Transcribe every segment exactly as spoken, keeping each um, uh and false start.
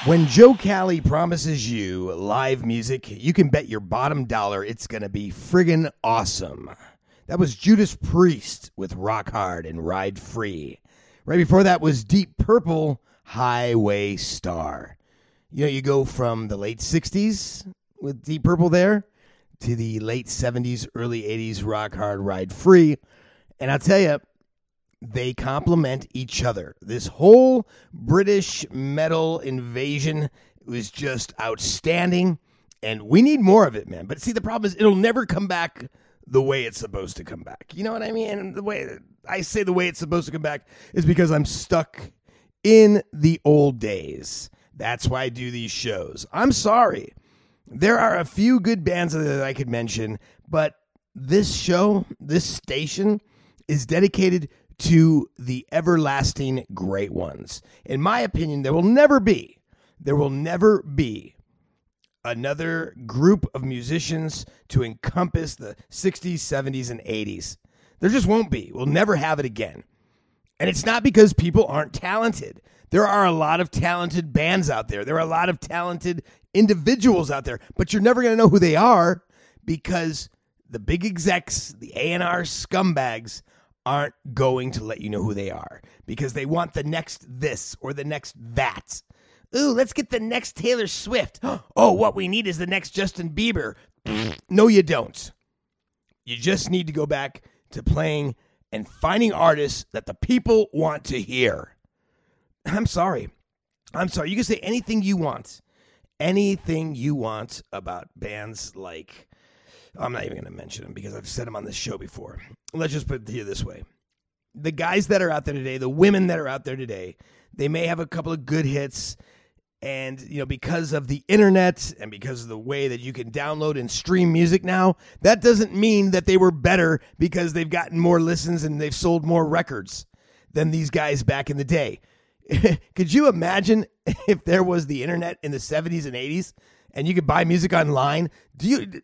When Joe Cali promises you live music, you can bet your bottom dollar it's going to be friggin' awesome. That was Judas Priest with Rock Hard and Ride Free. Right before that was Deep Purple, Highway Star. You know, you go from the late sixties with Deep Purple there to the late seventies, early eighties, Rock Hard, Ride Free. And I'll tell you, they complement each other. This whole British metal invasion was just outstanding, and we need more of it, man. But see, the problem is it'll never come back the way it's supposed to come back. You know what I mean? And the way I say the way it's supposed to come back is because I'm stuck in the old days. That's why I do these shows. I'm sorry. There are a few good bands that I could mention, but this show, this station, is dedicated to the everlasting great ones. In my opinion, there will never be, there will never be another group of musicians to encompass the sixties, seventies, and eighties. There just won't be. We'll never have it again. And it's not because people aren't talented. There are a lot of talented bands out there. There are a lot of talented individuals out there, but you're never going to know who they are because the big execs, the A and R scumbags, aren't going to let you know who they are because they want the next this or the next that. Ooh, let's get the next Taylor Swift. Oh, what we need is the next Justin Bieber. No, you don't. You just need to go back to playing and finding artists that the people want to hear. I'm sorry. I'm sorry. You can say anything you want. Anything you want about bands like... I'm not even going to mention them because I've said them on this show before. Let's just put it here this way. The guys that are out there today, the women that are out there today, they may have a couple of good hits. And, you know, because of the internet and because of the way that you can download and stream music now, that doesn't mean that they were better because they've gotten more listens and they've sold more records than these guys back in the day. Could you imagine if there was the internet in the seventies and eighties and you could buy music online? Do you...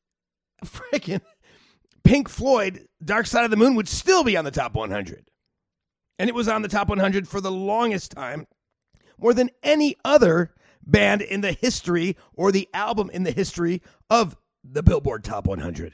Freaking Pink Floyd, Dark Side of the Moon would still be on the top one hundred. And it was on the top one hundred for the longest time, more than any other band in the history or the album in the history of the Billboard Top one hundred.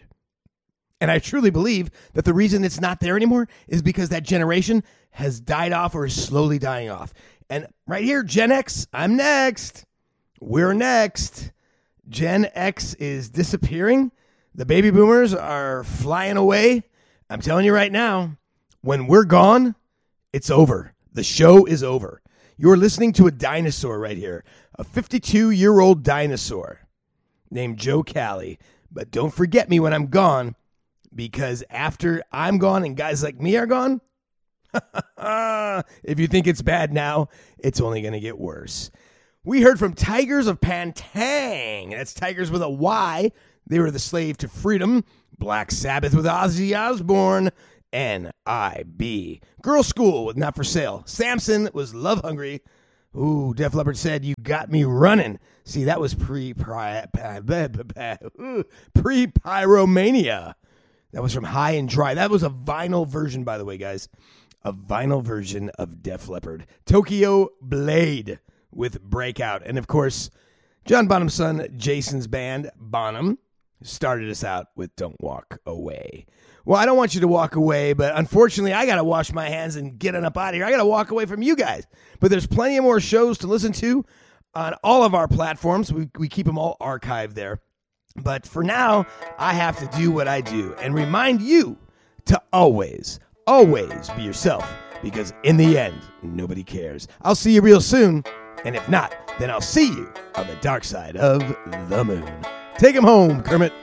And I truly believe that the reason it's not there anymore is because that generation has died off or is slowly dying off. And right here, Gen X, I'm next. We're next. Gen X is disappearing. The baby boomers are flying away. I'm telling you right now, when we're gone, it's over. The show is over. You're listening to a dinosaur right here, a fifty-two-year-old dinosaur named Joe Cali. But don't forget me when I'm gone, because after I'm gone and guys like me are gone, if you think it's bad now, it's only going to get worse. We heard from Tigers of Pantang. That's Tigers with a Y. They were the slave to freedom. Black Sabbath with Ozzy Osbourne. N I B Girl School with Not For Sale. Samson was Love Hungry. Ooh, Def Leppard said, You Got Me Running. See, that was pre-Pyromania. That was from High and Dry. That was a vinyl version, by the way, guys. A vinyl version of Def Leppard. Tokyo Blade with Breakout. And, of course, John Bonham's son, Jason's band, Bonham, started us out with Don't Walk Away. Well, I don't want you to walk away, but unfortunately, I got to wash my hands and get on up out of here. I got to walk away from you guys. But there's plenty of more shows to listen to on all of our platforms. We, we keep them all archived there. But for now, I have to do what I do and remind you to always, always be yourself, because in the end, nobody cares. I'll see you real soon. And if not, then I'll see you on the dark side of the moon. Take him home, Kermit.